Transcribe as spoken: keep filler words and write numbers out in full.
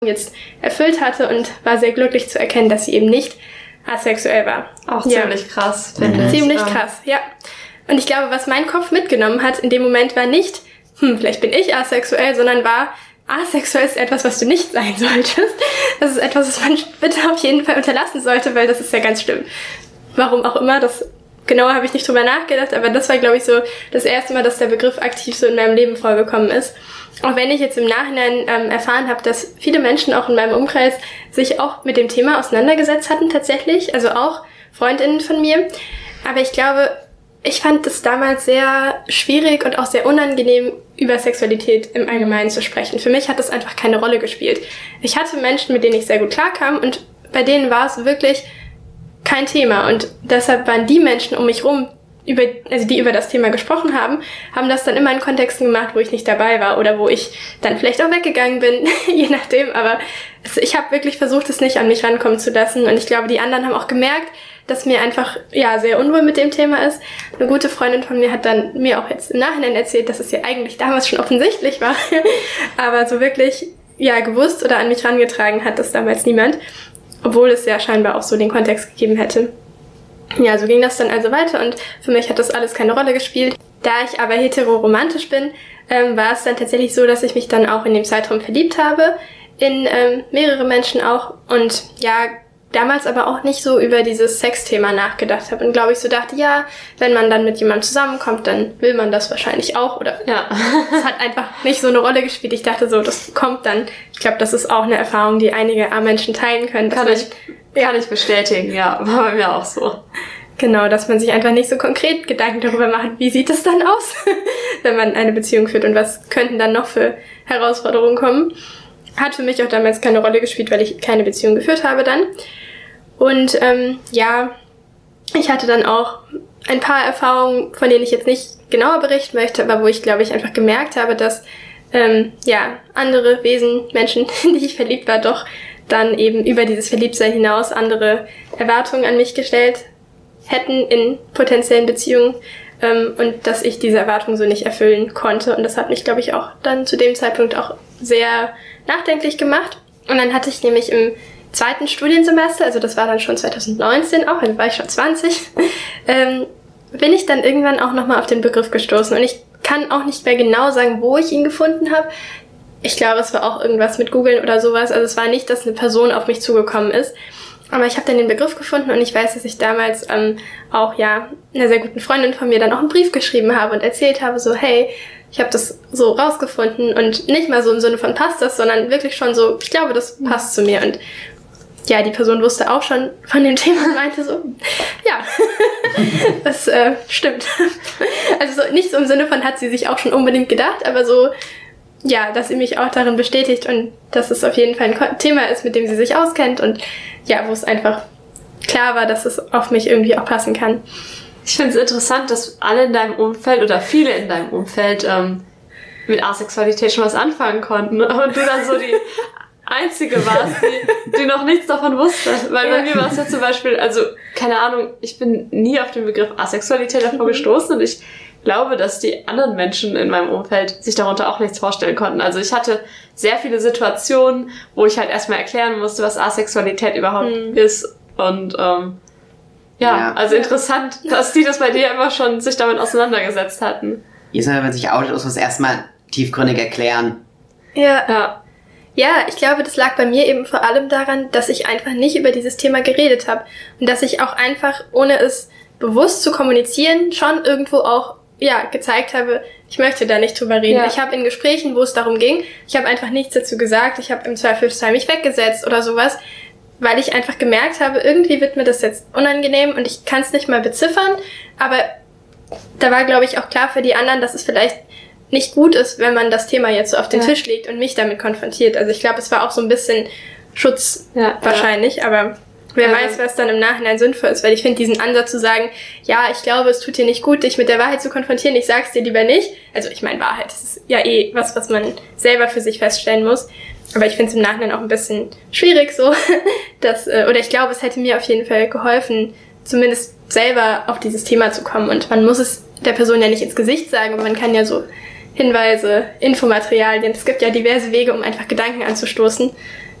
jetzt erfüllt hatte und war sehr glücklich zu erkennen, dass sie eben nicht asexuell war. Auch ja. ziemlich krass, finde ich. Ziemlich krass, ja. Und ich glaube, was mein Kopf mitgenommen hat in dem Moment war nicht, hm, vielleicht bin ich asexuell, sondern war, asexuell ist etwas, was du nicht sein solltest. Das ist etwas, was man bitte auf jeden Fall unterlassen sollte, weil das ist ja ganz schlimm. Warum auch immer, das genauer habe ich nicht drüber nachgedacht, aber das war, glaube ich, so das erste Mal, dass der Begriff aktiv so in meinem Leben vorgekommen ist. Auch wenn ich jetzt im Nachhinein ähm, erfahren habe, dass viele Menschen auch in meinem Umkreis sich auch mit dem Thema auseinandergesetzt hatten tatsächlich, also auch FreundInnen von mir. Aber ich glaube, ich fand es damals sehr schwierig und auch sehr unangenehm, über Sexualität im Allgemeinen zu sprechen. Für mich hat das einfach keine Rolle gespielt. Ich hatte Menschen, mit denen ich sehr gut klarkam und bei denen war es wirklich kein Thema. Und deshalb waren die Menschen um mich rum, über, also die über das Thema gesprochen haben, haben das dann immer in Kontexten gemacht, wo ich nicht dabei war oder wo ich dann vielleicht auch weggegangen bin, je nachdem. Aber es, ich habe wirklich versucht, es nicht an mich rankommen zu lassen. Und ich glaube, die anderen haben auch gemerkt, dass mir einfach ja sehr unwohl mit dem Thema ist. Eine gute Freundin von mir hat dann mir auch jetzt im Nachhinein erzählt, dass es ja eigentlich damals schon offensichtlich war. Aber so wirklich ja gewusst oder an mich rangetragen hat das damals niemand. Obwohl es ja scheinbar auch so den Kontext gegeben hätte. Ja, so ging das dann also weiter und für mich hat das alles keine Rolle gespielt. Da ich aber heteroromantisch bin, ähm, war es dann tatsächlich so, dass ich mich dann auch in dem Zeitraum verliebt habe, in ähm, mehrere Menschen auch und ja, damals aber auch nicht so über dieses Sexthema nachgedacht habe und glaube ich so dachte, ja, wenn man dann mit jemandem zusammenkommt, dann will man das wahrscheinlich auch oder ja, es hat einfach nicht so eine Rolle gespielt. Ich dachte so, das kommt dann. Ich glaube, das ist auch eine Erfahrung, die einige A-Menschen teilen können. Kann ich, kann ich bestätigen, ja, war bei mir auch so. Genau, dass man sich einfach nicht so konkret Gedanken darüber macht, wie sieht es dann aus, wenn man eine Beziehung führt und was könnten dann noch für Herausforderungen kommen. Hat für mich auch damals keine Rolle gespielt, weil ich keine Beziehung geführt habe dann. Und ähm, ja, ich hatte dann auch ein paar Erfahrungen, von denen ich jetzt nicht genauer berichten möchte, aber wo ich, glaube ich, einfach gemerkt habe, dass ähm, ja andere Wesen, Menschen, in die ich verliebt war, doch dann eben über dieses Verliebtsein hinaus andere Erwartungen an mich gestellt hätten in potenziellen Beziehungen ähm, und dass ich diese Erwartungen so nicht erfüllen konnte. Und das hat mich, glaube ich, auch dann zu dem Zeitpunkt auch sehr nachdenklich gemacht. Und dann hatte ich nämlich im zweiten Studiensemester, also das war dann schon zwanzig neunzehn auch, dann war ich schon zwanzig, ähm, bin ich dann irgendwann auch nochmal auf den Begriff gestoßen. Und ich kann auch nicht mehr genau sagen, wo ich ihn gefunden habe. Ich glaube, es war auch irgendwas mit Googlen oder sowas. Also es war nicht, dass eine Person auf mich zugekommen ist. Aber ich habe dann den Begriff gefunden und ich weiß, dass ich damals ähm, auch ja einer sehr guten Freundin von mir dann auch einen Brief geschrieben habe und erzählt habe, so hey, ich habe das so rausgefunden und nicht mal so im Sinne von passt das, sondern wirklich schon so, ich glaube, das passt zu mir. Und ja, die Person wusste auch schon von dem Thema und meinte so, ja, das äh, stimmt. Also so, nicht so im Sinne von hat sie sich auch schon unbedingt gedacht, aber so, ja, dass sie mich auch darin bestätigt und dass es auf jeden Fall ein Thema ist, mit dem sie sich auskennt und ja, wo es einfach klar war, dass es auf mich irgendwie auch passen kann. Ich finde es interessant, dass alle in deinem Umfeld oder viele in deinem Umfeld ähm, mit Asexualität schon was anfangen konnten und du dann so die Einzige warst, die, die noch nichts davon wusste. Weil bei mir war es ja zum Beispiel, also keine Ahnung, ich bin nie auf den Begriff Asexualität davor gestoßen und ich glaube, dass die anderen Menschen in meinem Umfeld sich darunter auch nichts vorstellen konnten. Also ich hatte sehr viele Situationen, wo ich halt erstmal erklären musste, was Asexualität überhaupt mhm. ist. Und ähm, ja, ja, also interessant, dass die das bei dir immer schon sich damit auseinandergesetzt hatten. Jedes Mal, wenn man sich outet, muss man es erstmal tiefgründig erklären. Ja, ja. Ja, ich glaube, das lag bei mir eben vor allem daran, dass ich einfach nicht über dieses Thema geredet habe. Und dass ich auch einfach, ohne es bewusst zu kommunizieren, schon irgendwo auch ja gezeigt habe, ich möchte da nicht drüber reden. Ja. Ich habe in Gesprächen, wo es darum ging, ich habe einfach nichts dazu gesagt. Ich habe im Zweifelsfall mich weggesetzt oder sowas, weil ich einfach gemerkt habe, irgendwie wird mir das jetzt unangenehm und ich kann es nicht mal beziffern. Aber da war, glaube ich, auch klar für die anderen, dass es vielleicht nicht gut ist, wenn man das Thema jetzt so auf den ja. Tisch legt und mich damit konfrontiert. Also ich glaube, es war auch so ein bisschen Schutz ja, wahrscheinlich, ja. aber wer ja. weiß, was dann im Nachhinein sinnvoll ist, weil ich finde diesen Ansatz zu sagen, ja, ich glaube, es tut dir nicht gut, dich mit der Wahrheit zu konfrontieren, ich sag's dir lieber nicht. Also ich meine, Wahrheit, das ist ja eh was, was man selber für sich feststellen muss. Aber ich finde es im Nachhinein auch ein bisschen schwierig so, dass, oder ich glaube, es hätte mir auf jeden Fall geholfen, zumindest selber auf dieses Thema zu kommen. Und man muss es der Person ja nicht ins Gesicht sagen, aber man kann ja so Hinweise, Infomaterialien. Es gibt ja diverse Wege, um einfach Gedanken anzustoßen.